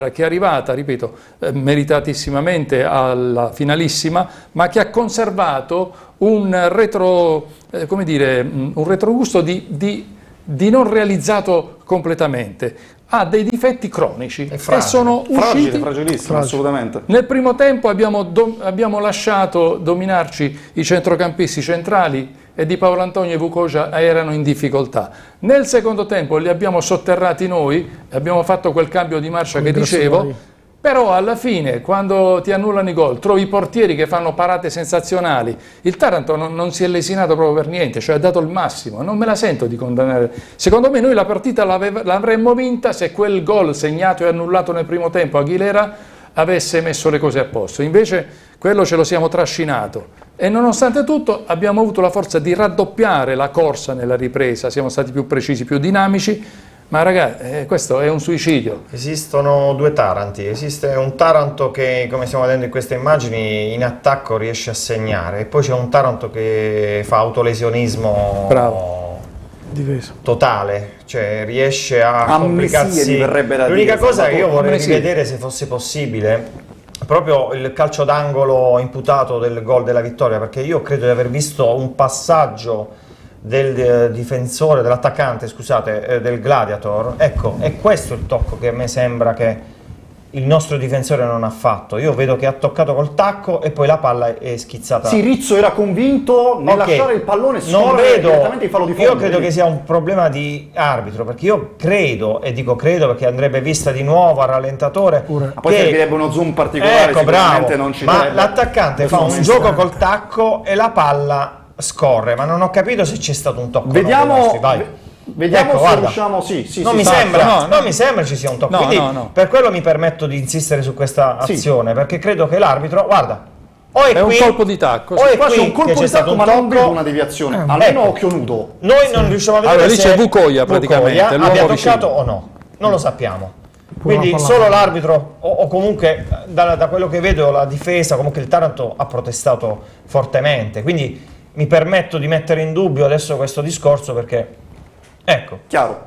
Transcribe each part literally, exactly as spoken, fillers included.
che è arrivata, ripeto, eh, meritatissimamente alla finalissima, ma che ha conservato un retro, eh, come dire, un retrogusto di, di, di non realizzato completamente. Ha dei difetti cronici e sono usciti fragile, fragilissimo, assolutamente. Nel primo tempo abbiamo, do, abbiamo lasciato dominarci i centrocampisti centrali e Di Paolo Antonio e Vukoja erano in difficoltà. Nel secondo tempo li abbiamo sotterrati noi, abbiamo fatto quel cambio di marcia che dicevo, però alla fine quando ti annullano i gol trovi i portieri che fanno parate sensazionali. Il Taranto non, non si è lesinato proprio per niente, cioè ha dato il massimo, non me la sento di condannare. Secondo me noi la partita l'avremmo vinta se quel gol segnato e annullato nel primo tempo Aguilera avesse messo le cose a posto, invece quello ce lo siamo trascinato e nonostante tutto abbiamo avuto la forza di raddoppiare la corsa nella ripresa, siamo stati più precisi, più dinamici, ma ragazzi eh, questo è un suicidio. Esistono due Taranti, esiste un Taranto che, come stiamo vedendo in queste immagini, in attacco riesce a segnare e poi c'è un Taranto che fa autolesionismo Bravo. Difesa. totale, cioè riesce a Amnesie, complicarsi. verrebbe da L'unica dire, cosa che io vorrei Amnesie. rivedere, se fosse possibile, proprio il calcio d'angolo imputato del gol della vittoria, perché io credo di aver visto un passaggio del eh, difensore, dell'attaccante, scusate, eh, del Gladiator. Ecco, è questo il tocco che a me sembra che il nostro difensore non ha fatto. Io vedo che ha toccato col tacco e poi la palla è schizzata. Sì, Rizzo era convinto nel Okay. lasciare il pallone Non scorrere vedo, direttamente in fallo di fondo. io credo che sia un problema di arbitro, perché io credo, e dico credo perché andrebbe vista di nuovo al rallentatore, Pure. Ma poi che- servirebbe uno zoom particolare, ecco, sicuramente bravo, non ci ma sarebbe. l'attaccante fa un Questo gioco momento. col tacco e la palla scorre, ma non ho capito se c'è stato un tocco. o no dei Vediamo, nostri, vai. ve- vediamo Ecco, se guarda. riusciamo, sì, sì, non sì, mi esatto. sembra, no, non no. mi sembra ci sia un tocco, No, quindi no, no. per quello mi permetto di insistere su questa Sì. azione, perché credo che l'arbitro, guarda, o è, È un qui, colpo di tacco, o sì. è Qua c'è qui un colpo che c'è di stato tacco, un ma non vedo tocco. una deviazione, almeno Ecco. occhio nudo. Noi non riusciamo a vedere Allora, lì se c'è Vukoja praticamente, Vukoja l'uomo abbia vicino. toccato o no, non lo sappiamo. Pure Quindi una palla- solo l'arbitro o, o comunque da, da quello che vedo la difesa, comunque il Taranto ha protestato fortemente, quindi mi permetto di mettere in dubbio adesso questo discorso perché ecco, Chiaro.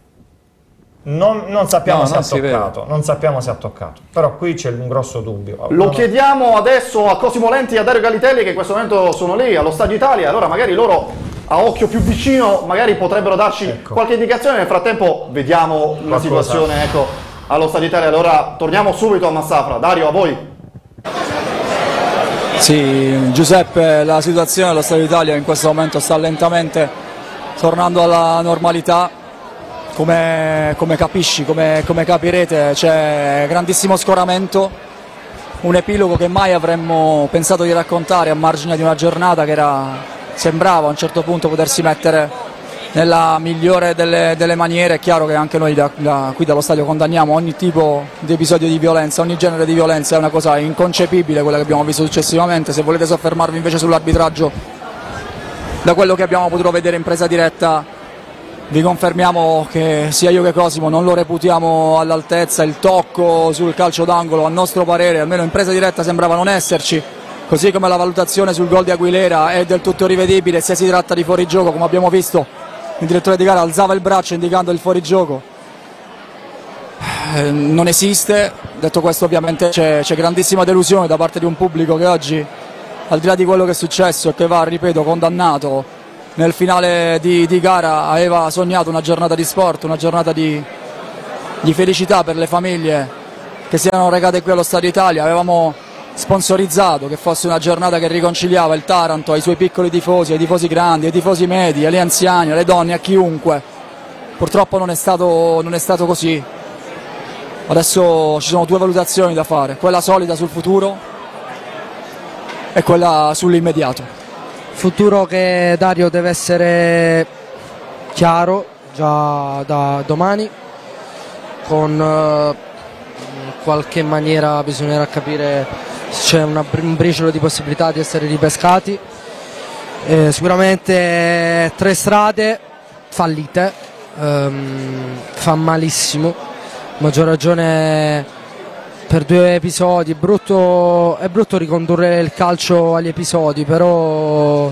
non, non sappiamo No, se non ha si vede. toccato, non sappiamo se ha toccato, però qui c'è un grosso dubbio. Lo Non- chiediamo adesso a Cosimo Lenti e a Dario Galitelli che in questo momento sono lì allo Stadio Italia, allora magari loro a occhio più vicino magari potrebbero darci Ecco. qualche indicazione, nel frattempo vediamo la Qualcosa. situazione ecco, allo Stadio Italia, allora torniamo subito a Massafra. Dario, a voi. Sì, Giuseppe, la situazione allo Stadio Italia in questo momento sta lentamente tornando alla normalità, come, come capisci, come, come capirete c'è grandissimo scoramento, un epilogo che mai avremmo pensato di raccontare a margine di una giornata che era, sembrava a un certo punto potersi mettere nella migliore delle, delle maniere. È chiaro che anche noi da, da qui dallo stadio condanniamo ogni tipo di episodio di violenza, ogni genere di violenza, è una cosa inconcepibile quella che abbiamo visto successivamente. Se volete soffermarvi invece sull'arbitraggio, da quello che abbiamo potuto vedere in presa diretta vi confermiamo che sia io che Cosimo non lo reputiamo all'altezza. Il tocco sul calcio d'angolo a nostro parere, almeno in presa diretta, sembrava non esserci, così come la valutazione sul gol di Aguilera è del tutto rivedibile se si tratta di fuorigioco. Come abbiamo visto, il direttore di gara alzava il braccio indicando il fuorigioco, eh, non esiste. Detto questo, ovviamente c'è, c'è grandissima delusione da parte di un pubblico che oggi, al di là di quello che è successo e che va, ripeto, condannato, nel finale di, di gara aveva sognato una giornata di sport, una giornata di, di felicità per le famiglie che si erano recate qui allo Stadio Italia. Avevamo sponsorizzato che fosse una giornata che riconciliava il Taranto ai suoi piccoli tifosi, ai tifosi grandi, ai tifosi medi, agli anziani, alle donne, a chiunque. Purtroppo non è stato, non è stato così. Adesso ci sono due valutazioni da fare, quella solida sul futuro e quella sull'immediato. Futuro che, Dario, deve essere chiaro già da domani, con eh, in qualche maniera bisognerà capire se c'è una, un briciolo di possibilità di essere ripescati. Eh, sicuramente tre strade fallite, ehm, fa malissimo, maggior ragione per due episodi. È brutto, è brutto ricondurre il calcio agli episodi, però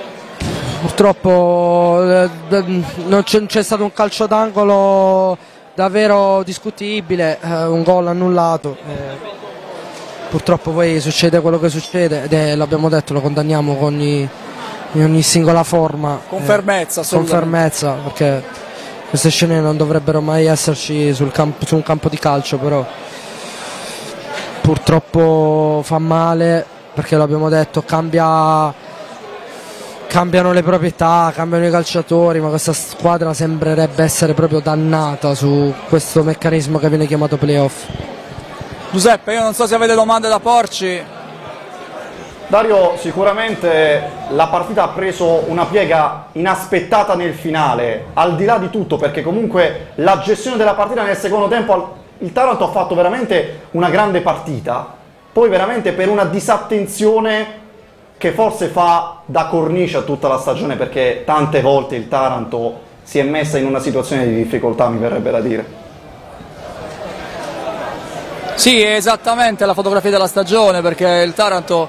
purtroppo eh, non c'è, c'è stato un calcio d'angolo davvero discutibile, eh, un gol annullato. Eh, purtroppo poi succede quello che succede ed è, l'abbiamo detto, lo condanniamo con ogni, in ogni singola forma. Con fermezza, eh, con fermezza, perché queste scene non dovrebbero mai esserci sul campo, su un campo di calcio, però purtroppo fa male, perché l'abbiamo detto, cambia, cambiano le proprietà, cambiano i calciatori, ma questa squadra sembrerebbe essere proprio dannata su questo meccanismo che viene chiamato playoff. Giuseppe, io non so se avete domande da porci. Dario, sicuramente la partita ha preso una piega inaspettata nel finale, al di là di tutto, perché comunque la gestione della partita nel secondo tempo, il Taranto ha fatto veramente una grande partita, poi veramente per una disattenzione che forse fa da cornice a tutta la stagione, perché tante volte il Taranto si è messa in una situazione di difficoltà, mi verrebbe da dire. Sì, è esattamente la fotografia della stagione, perché il Taranto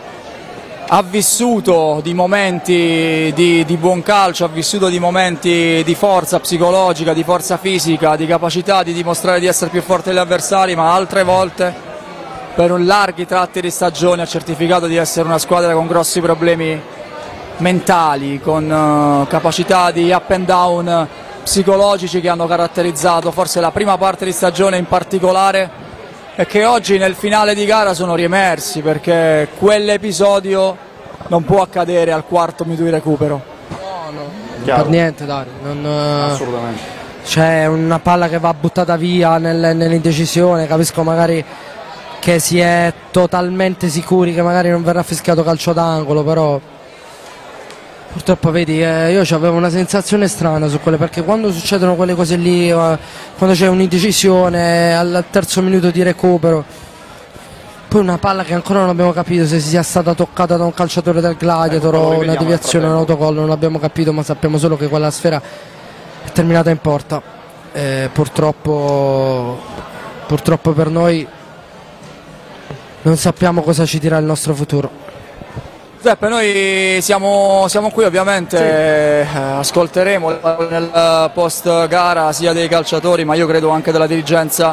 ha vissuto di momenti di, di buon calcio, ha vissuto di momenti di forza psicologica, di forza fisica, di capacità di dimostrare di essere più forte degli avversari, ma altre volte per un larghi tratti di stagione ha certificato di essere una squadra con grossi problemi mentali, con uh, capacità di up and down psicologici che hanno caratterizzato forse la prima parte di stagione in particolare, e che oggi nel finale di gara sono riemersi, perché quell'episodio non può accadere al quarto minuto di recupero. No, no, per niente, Dario. Non, assolutamente. C'è una palla che va buttata via nel, nell'indecisione, capisco magari che si è totalmente sicuri che magari non verrà fischiato calcio d'angolo, però purtroppo vedi, eh, io avevo una sensazione strana su quelle, perché quando succedono quelle cose lì, eh, quando c'è un'indecisione al terzo minuto di recupero, poi una palla che ancora non abbiamo capito se sia stata toccata da un calciatore del Gladiator o una deviazione, un autogol, non l'abbiamo capito, ma sappiamo solo che quella sfera è terminata in porta. Eh, purtroppo, purtroppo per noi non sappiamo cosa ci dirà il nostro futuro. Giuseppe, noi siamo, siamo qui ovviamente, sì. eh, ascolteremo nel post gara sia dei calciatori, ma io credo anche della dirigenza,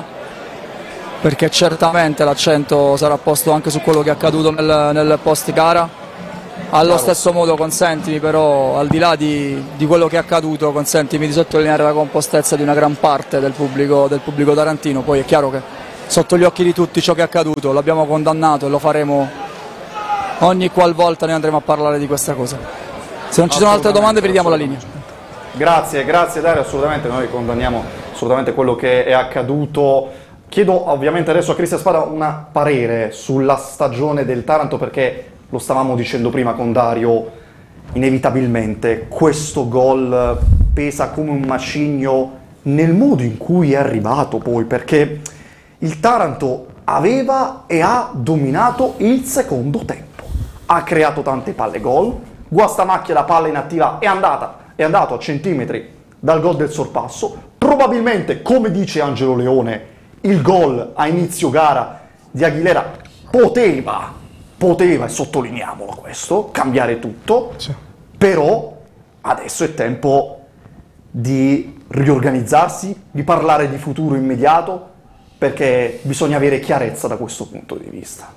perché certamente l'accento sarà posto anche su quello che è accaduto nel, nel post gara. Allo Bravo. stesso modo consentimi però, al di là di, di quello che è accaduto, consentimi di sottolineare la compostezza di una gran parte del pubblico, del pubblico tarantino. Poi è chiaro che sotto gli occhi di tutti ciò che è accaduto l'abbiamo condannato e lo faremo ogni qualvolta ne andremo a parlare di questa cosa. Se non ci sono altre domande vi ridiamo la linea. Grazie, grazie Dario, assolutamente noi condanniamo assolutamente quello che è accaduto. Chiedo ovviamente adesso a Cristian Spada un parere sulla stagione del Taranto, perché lo stavamo dicendo prima con Dario, inevitabilmente questo gol pesa come un macigno nel modo in cui è arrivato poi, perché il Taranto aveva e ha dominato il secondo tempo. Ha creato tante palle gol, Guastamacchia la palla inattiva è andata, è andato a centimetri dal gol del sorpasso, probabilmente, come dice Angelo Leone, il gol a inizio gara di Aguilera poteva, poteva, e sottolineiamolo questo, cambiare tutto, sì. Però adesso è tempo di riorganizzarsi, di parlare di futuro immediato, perché bisogna avere chiarezza da questo punto di vista.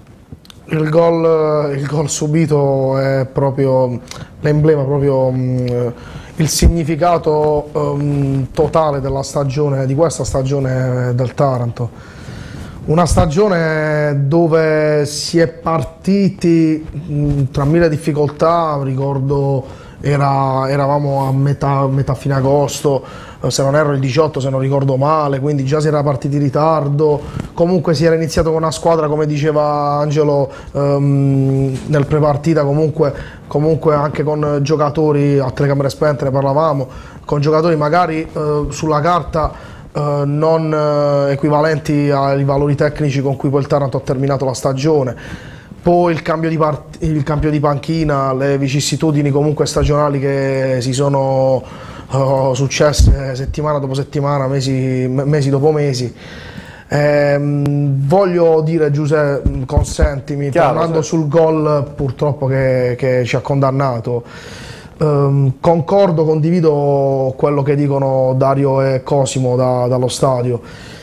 Il gol, il gol subito è proprio l'emblema, proprio um, il significato um, totale della stagione, di questa stagione del Taranto. Una stagione dove si è partiti um, tra mille difficoltà, ricordo era, eravamo a metà, metà fine agosto, se non erro il diciotto se non ricordo male, quindi già si era partiti in ritardo, comunque si era iniziato con una squadra, come diceva Angelo um, nel prepartita, comunque, comunque anche con giocatori a telecamere spente, ne parlavamo, con giocatori magari uh, sulla carta uh, non uh, equivalenti ai valori tecnici con cui poi il Taranto ha terminato la stagione. Poi il cambio, di il cambio di panchina, le vicissitudini comunque stagionali che si sono uh, successe settimana dopo settimana, mesi, mesi dopo mesi. Ehm, voglio dire, Giuseppe, consentimi, Chiaro, tornando sì. sul gol purtroppo che, che ci ha condannato, ehm, concordo, condivido quello che dicono Dario e Cosimo da- dallo stadio.